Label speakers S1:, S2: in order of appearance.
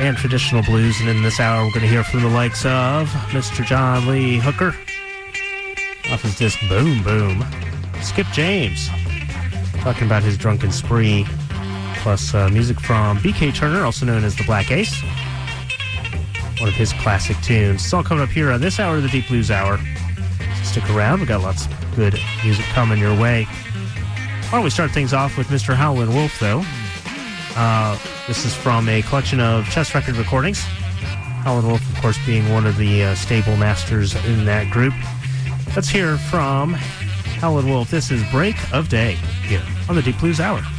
S1: and traditional blues. And in this hour, we're going to hear from the likes of Mr. John Lee Hooker off his disc Boom Boom. Skip James talking about his drunken spree, plus music from B.K. Turner, also known as the Black Ace, one of his classic tunes. It's all coming up here on this hour of the Deep Blues Hour. So stick around. We've got lots of good music coming your way. Why don't we start things off with Mr. Howlin' Wolf, though? This is from a collection of chess record recordings. Howlin' Wolf, of course, being one of the stable masters in that group. Let's hear from Howlin' Wolf. This is Break of Day here on the Deep Blues Hour.